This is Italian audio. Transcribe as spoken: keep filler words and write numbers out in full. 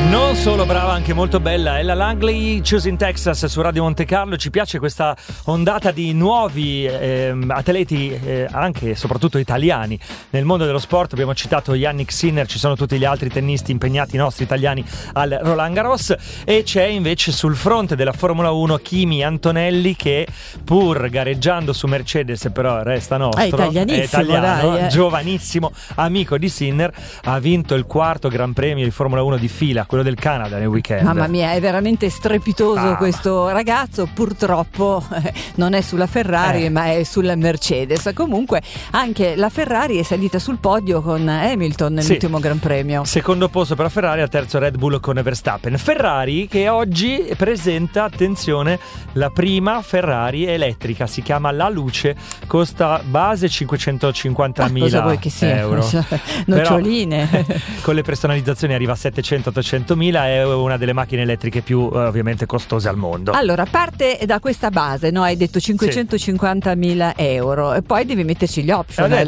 Non solo brava, anche molto bella. Ella Langley, Choosing Texas su Radio Monte Carlo. Ci piace questa ondata di nuovi eh, atleti, eh, anche e soprattutto italiani, nel mondo dello sport. Abbiamo citato Jannik Sinner, ci sono tutti gli altri tennisti impegnati nostri italiani al Roland Garros, e c'è invece sul fronte della Formula uno Kimi Antonelli, che pur gareggiando su Mercedes però resta nostro, è italianissimo, è italiano, dai, eh. giovanissimo, amico di Sinner, ha vinto il quarto Gran Premio di Formula uno di fila, quello del Canada, nel weekend. Mamma mia, è veramente strepitoso ah. questo ragazzo. Purtroppo eh, non è sulla Ferrari eh. ma è sulla Mercedes. Comunque anche la Ferrari è salita sul podio con Hamilton nell'ultimo sì. Gran Premio. Secondo posto per la Ferrari, al terzo Red Bull con Verstappen. Ferrari che oggi presenta, attenzione, la prima Ferrari elettrica, si chiama La Luce, costa base cinquecentocinquantamila ah, cosa vuoi che sia? euro. Noccioline. Però, con le personalizzazioni arriva a settecento ottocentomila, è una delle macchine elettriche più eh, ovviamente costose al mondo. Allora parte da questa base, no? Hai detto cinquecentocinquantamila euro e poi devi metterci gli optional.